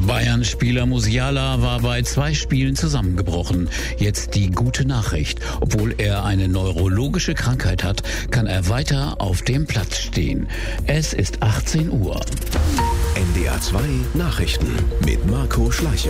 Bayern-Spieler Musiala war bei 2 Spielen zusammengebrochen. Jetzt die gute Nachricht. Obwohl er eine neurologische Krankheit hat, kann er weiter auf dem Platz stehen. Es ist 18 Uhr. NDR 2 Nachrichten mit Marco Schleicher.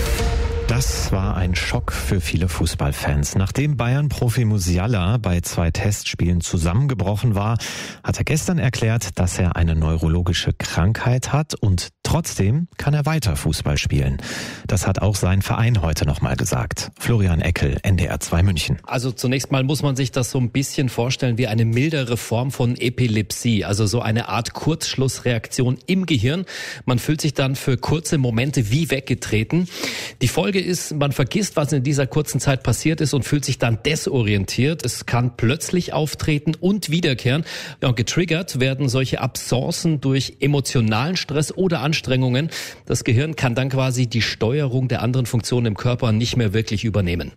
Das war ein Schock für viele Fußballfans. Nachdem Bayern-Profi Musiala bei 2 Testspielen zusammengebrochen war, hat er gestern erklärt, dass er eine neurologische Krankheit hat und trotzdem kann er weiter Fußball spielen. Das hat auch sein Verein heute nochmal gesagt. Florian Eckel, NDR 2 München. Also zunächst mal muss man sich das so ein bisschen vorstellen wie eine mildere Form von Epilepsie, also so eine Art Kurzschlussreaktion im Gehirn. Man fühlt sich dann für kurze Momente wie weggetreten. Die Folge ist, man vergisst, was in dieser kurzen Zeit passiert ist und fühlt sich dann desorientiert. Es kann plötzlich auftreten und wiederkehren. Ja, und getriggert werden solche Absencen durch emotionalen Stress oder Anstrengungen. Das Gehirn kann dann quasi die Steuerung der anderen Funktionen im Körper nicht mehr wirklich übernehmen.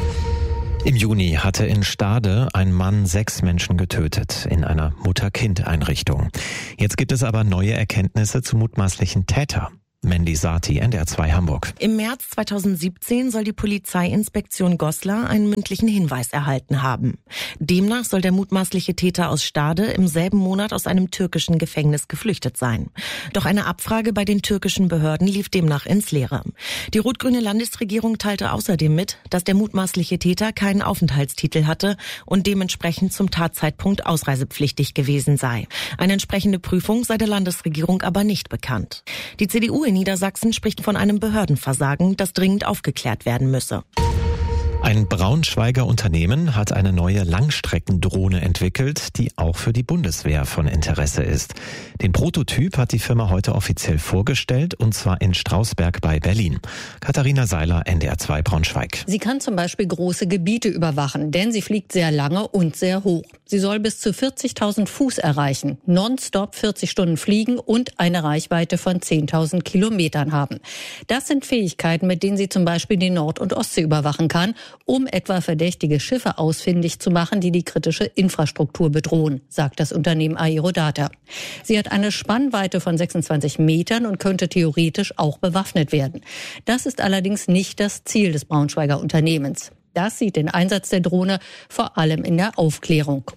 Im Juni hatte in Stade ein Mann 6 Menschen getötet in einer Mutter-Kind-Einrichtung. Jetzt gibt es aber neue Erkenntnisse zu mutmaßlichen Täter. Mandy Sati, NDR 2 Hamburg. Im März 2017 soll die Polizeiinspektion Goslar einen mündlichen Hinweis erhalten haben. Demnach soll der mutmaßliche Täter aus Stade im selben Monat aus einem türkischen Gefängnis geflüchtet sein. Doch eine Abfrage bei den türkischen Behörden lief demnach ins Leere. Die rot-grüne Landesregierung teilte außerdem mit, dass der mutmaßliche Täter keinen Aufenthaltstitel hatte und dementsprechend zum Tatzeitpunkt ausreisepflichtig gewesen sei. Eine entsprechende Prüfung sei der Landesregierung aber nicht bekannt. Die CDU in Niedersachsen spricht von einem Behördenversagen, das dringend aufgeklärt werden müsse. Ein Braunschweiger Unternehmen hat eine neue Langstreckendrohne entwickelt, die auch für die Bundeswehr von Interesse ist. Den Prototyp hat die Firma heute offiziell vorgestellt, und zwar in Strausberg bei Berlin. Katharina Seiler, NDR 2 Braunschweig. Sie kann zum Beispiel große Gebiete überwachen, denn sie fliegt sehr lange und sehr hoch. Sie soll bis zu 40.000 Fuß erreichen, nonstop 40 Stunden fliegen und eine Reichweite von 10.000 Kilometern haben. Das sind Fähigkeiten, mit denen sie zum Beispiel die Nord- und Ostsee überwachen kann, um etwa verdächtige Schiffe ausfindig zu machen, die die kritische Infrastruktur bedrohen, sagt das Unternehmen Aerodata. Sie hat eine Spannweite von 26 Metern und könnte theoretisch auch bewaffnet werden. Das ist allerdings nicht das Ziel des Braunschweiger Unternehmens. Das sieht den Einsatz der Drohne vor allem in der Aufklärung.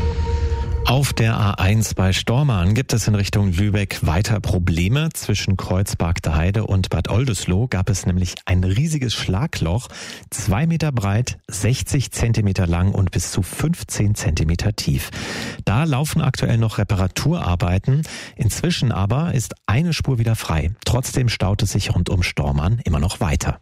Auf der A1 bei Stormarn gibt es in Richtung Lübeck weiter Probleme. Zwischen Kreuzberg-Heide und Bad Oldesloe gab es nämlich ein riesiges Schlagloch, 2 Meter breit, 60 Zentimeter lang und bis zu 15 Zentimeter tief. Da laufen aktuell noch Reparaturarbeiten. Inzwischen aber ist eine Spur wieder frei. Trotzdem staut es sich rund um Stormarn immer noch weiter.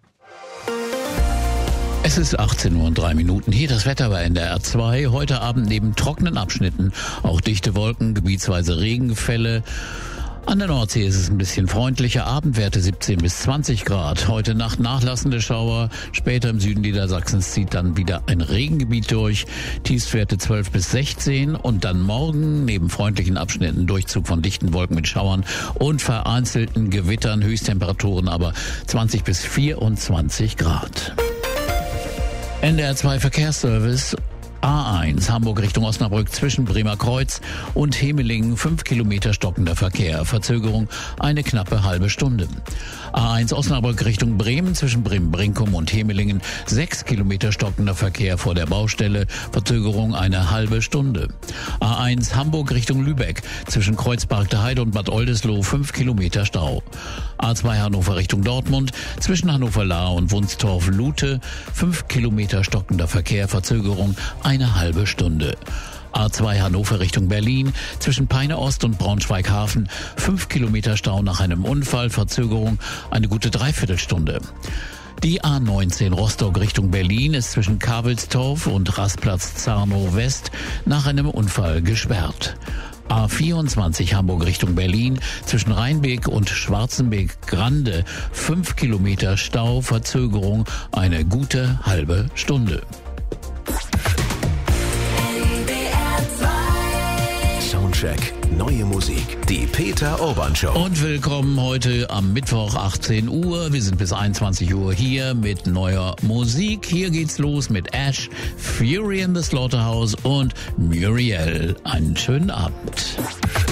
Es ist 18:03 Uhr. Hier das Wetter bei NDR 2. Heute Abend neben trockenen Abschnitten auch dichte Wolken, gebietsweise Regenfälle. An der Nordsee ist es ein bisschen freundlicher. Abendwerte 17 bis 20 Grad. Heute Nacht nachlassende Schauer. Später im Süden Niedersachsens zieht dann wieder ein Regengebiet durch. Tiefstwerte 12 bis 16. Und dann morgen neben freundlichen Abschnitten Durchzug von dichten Wolken mit Schauern und vereinzelten Gewittern. Höchsttemperaturen aber 20 bis 24 Grad. NDR 2 Verkehrsservice. A1 Hamburg Richtung Osnabrück zwischen Bremer Kreuz und Hemelingen 5 Kilometer stockender Verkehr. Verzögerung eine knappe halbe Stunde. A1 Osnabrück Richtung Bremen zwischen Bremen-Brinkum und Hemelingen 6 Kilometer stockender Verkehr vor der Baustelle. Verzögerung eine halbe Stunde. A1 Hamburg Richtung Lübeck zwischen Kreuzberg-Heide und Bad Oldesloe 5 Kilometer Stau. A2 Hannover Richtung Dortmund zwischen Hannover-Lahr und Wunstorf-Lute 5 Kilometer stockender Verkehr. Verzögerung eine halbe Stunde. A2 Hannover Richtung Berlin zwischen Peine Ost und Braunschweig-Hafen 5 Kilometer Stau nach einem Unfall. Verzögerung eine gute Dreiviertelstunde. Die A19 Rostock Richtung Berlin ist zwischen Kabelstorf und Rastplatz Zarnow West nach einem Unfall gesperrt. A24 Hamburg Richtung Berlin zwischen Rheinbeek und Schwarzenbeek-Grande 5 Kilometer Stau, Verzögerung eine gute halbe Stunde. Soundcheck, neue Musik, die Peter Urban Show. Und willkommen heute am Mittwoch 18 Uhr. Wir sind bis 21 Uhr hier mit neuer Musik. Hier geht's los mit Ash, Fury in the Slaughterhouse und Muriel. Einen schönen Abend.